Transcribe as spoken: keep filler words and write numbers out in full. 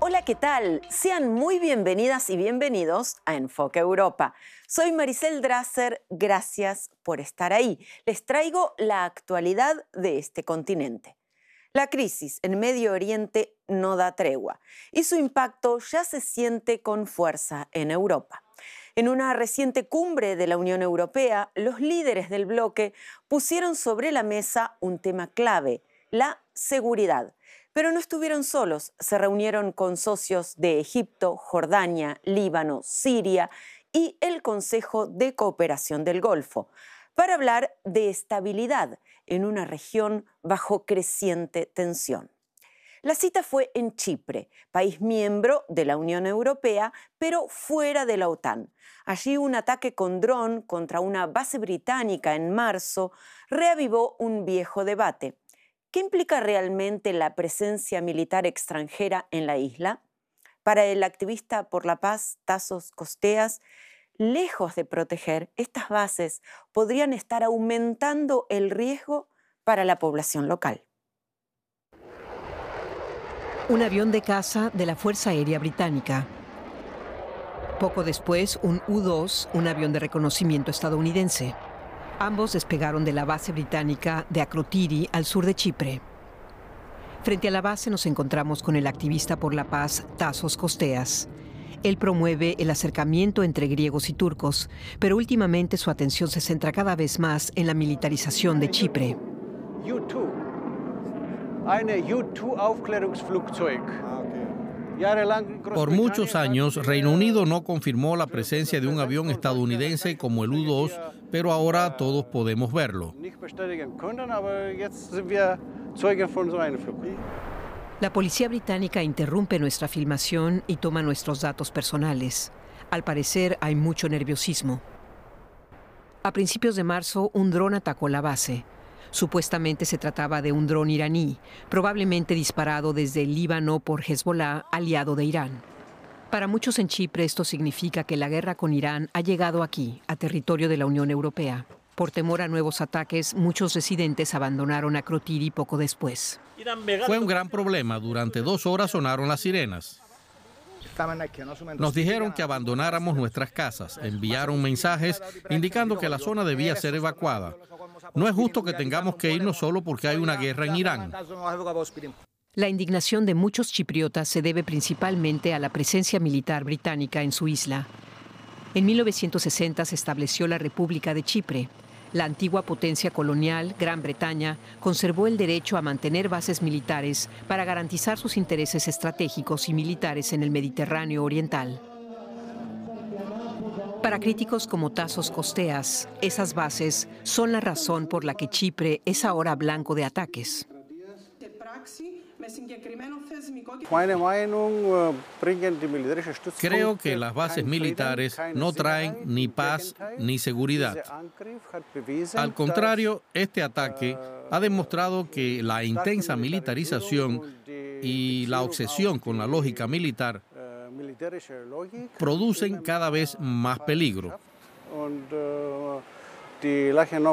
Hola, ¿qué tal? Sean muy bienvenidas y bienvenidos a Enfoque Europa. Soy Maricel Drasser, gracias por estar ahí. Les traigo la actualidad de este continente. La crisis en Medio Oriente no da tregua y su impacto ya se siente con fuerza en Europa. En una reciente cumbre de la Unión Europea, los líderes del bloque pusieron sobre la mesa un tema clave, la seguridad. Pero no estuvieron solos, se reunieron con socios de Egipto, Jordania, Líbano, Siria y el Consejo de Cooperación del Golfo, para hablar de estabilidad en una región bajo creciente tensión. La cita fue en Chipre, país miembro de la Unión Europea, pero fuera de la OTAN. Allí un ataque con dron contra una base británica en marzo reavivó un viejo debate. ¿Qué implica realmente la presencia militar extranjera en la isla? Para el activista por la paz, Tasos Costeas, lejos de proteger, estas bases podrían estar aumentando el riesgo para la población local. Un avión de caza de la Fuerza Aérea Británica. Poco después, un U dos, un avión de reconocimiento estadounidense. Ambos despegaron de la base británica de Akrotiri, al sur de Chipre. Frente a la base nos encontramos con el activista por la paz, Tasos Costeas. Él promueve el acercamiento entre griegos y turcos, pero últimamente su atención se centra cada vez más en la militarización de Chipre. U dos. Eine U dos Aufklärungsflugzeug. Por muchos años, Reino Unido no confirmó la presencia de un avión estadounidense como el U dos, pero ahora todos podemos verlo. La policía británica interrumpe nuestra filmación y toma nuestros datos personales. Al parecer, hay mucho nerviosismo. A principios de marzo, un dron atacó la base. Supuestamente se trataba de un dron iraní, probablemente disparado desde el Líbano por Hezbollah, aliado de Irán. Para muchos en Chipre esto significa que la guerra con Irán ha llegado aquí, a territorio de la Unión Europea. Por temor a nuevos ataques, muchos residentes abandonaron Akrotiri poco después. Fue un gran problema. Durante dos horas sonaron las sirenas. Nos dijeron que abandonáramos nuestras casas. Enviaron mensajes indicando que la zona debía ser evacuada. No es justo que tengamos que irnos solo porque hay una guerra en Irán. La indignación de muchos chipriotas se debe principalmente a la presencia militar británica en su isla. En mil novecientos sesenta se estableció la República de Chipre. La antigua potencia colonial, Gran Bretaña, conservó el derecho a mantener bases militares para garantizar sus intereses estratégicos y militares en el Mediterráneo oriental. Para críticos como Tasos Costeas, esas bases son la razón por la que Chipre es ahora blanco de ataques. Creo que las bases militares no traen ni paz ni seguridad. Al contrario, este ataque ha demostrado que la intensa militarización y la obsesión con la lógica militar producen cada vez más peligro.